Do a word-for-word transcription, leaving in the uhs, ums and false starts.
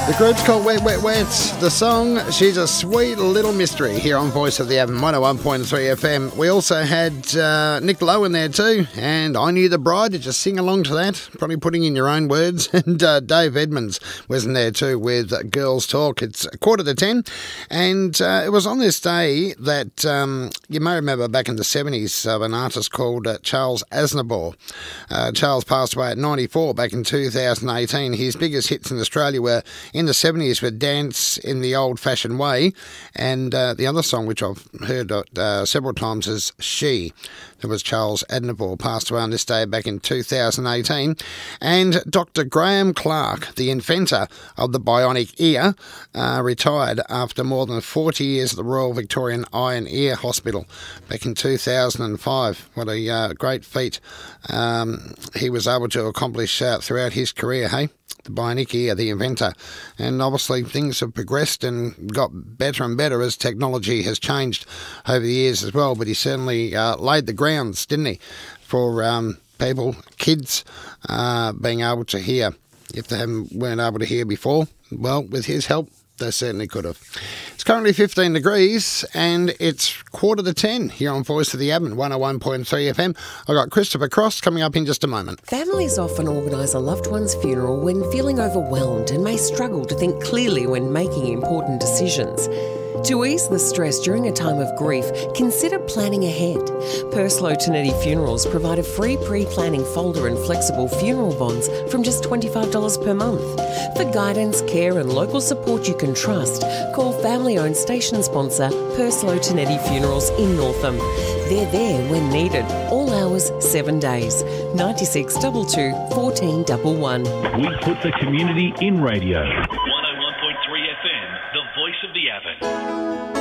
The group's called Wet Wet Wet. The song, She's a Sweet Little Mystery, here on Voice of the Avon, one oh one point three F M. We also had uh, Nick Lowe in there too, and I Knew the Bride. Did you sing along to that? Probably putting in your own words. And uh, Dave Edmonds was in there too with Girls Talk. It's a quarter to ten, and uh, it was on this day that um, you may remember back in the seventies of an artist called uh, Charles Aznavour. Uh, Charles passed away at ninety-four back in two thousand eighteen. His biggest hits in Australia were in the seventies with Dance in the Old-Fashioned Way, and uh, the other song which I've heard uh, several times is She. There was Charles Aznavour, passed away on this day back in two thousand eighteen. And Doctor Graham Clark, the inventor of the bionic ear, uh, retired after more than forty years at the Royal Victorian Eye and Ear Hospital back in two thousand five. What a uh, great feat um, he was able to accomplish uh, throughout his career, hey? The bionic ear, the inventor. And obviously things have progressed and got better and better as technology has changed over the years as well. But he certainly uh, laid the grounds, didn't he, for um, people, kids, uh, being able to hear. If they haven't, weren't able to hear before, well, with his help, they certainly could have. It's currently fifteen degrees and it's quarter to ten here on Voice of the Avon, one oh one point three F M. I've got Christopher Cross coming up in just a moment. Families often organise a loved one's funeral when feeling overwhelmed and may struggle to think clearly when making important decisions. To ease the stress during a time of grief, consider planning ahead. Perslow Tonetti Funerals provide a free pre-planning folder and flexible funeral bonds from just twenty-five dollars per month. For guidance, care and local support you can trust, call family-owned station sponsor Perslow Tonetti Funerals in Northam. They're there when needed, all hours, seven days. ninety-six two two, one four one one. We put the community in radio. one oh one point three F M, the voice of the Avon.